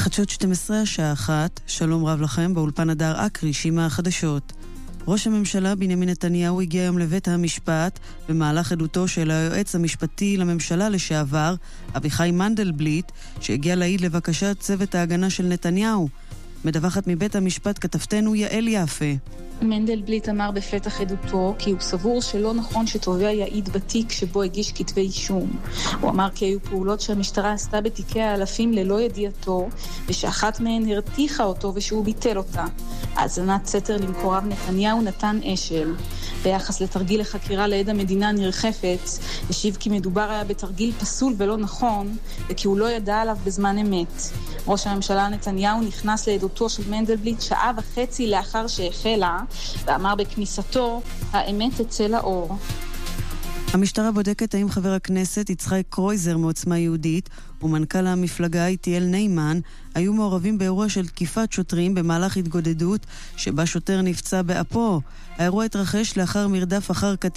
חדשות 12 השעה 1, שלום רב לכם, באולפן הדר אקרי, שימה החדשות. ראש הממשלה בנימין נתניהו הגיע היום לבית המשפט במהלך עדותו של היועץ המשפטי לממשלה לשעבר, אביחי מנדלבליט, שהגיע להעיד לבקשת צוות ההגנה של נתניהו. מדווחת מבית המשפט כתבתנו יעל יפה. מנדלבליט אמר בפתח עדותו כי הוא סבור שלא נכון שתובע יעיד בתיק שבו הגיש כתבי אישום. הוא אמר כי היו פעולות שהמשטרה עשתה בתיקי האלפים ללא ידיעתו, ושאחת מהן הרתיחה אותו ושהוא ביטל אותה. האזנת סתר למקורב נתניהו נתן אשל. ביחס לתרגיל לחקירה לעד המדינה ניר חפץ, השיב כי מדובר היה בתרגיל פסול ולא נכון, וכי הוא לא ידע עליו בזמן אמת. ראש הממשלה נתניהו נכנס לעדותו של מנדלבליט 1.5 שעות לאחר שהחלה, ואמר בכניסתו, האמת תצא לאור. המשטרה בודקת האם חבר הכנסת יצחק קרויזר מעוצמה יהודית ומנכ"ל המפלגה איתיאל ניימן היו מעורבים באירוע של תקיפת שוטרים במהלך התגודדות שבה שוטר נפצע באפו. האירוע התרחש לאחר מרדף אחר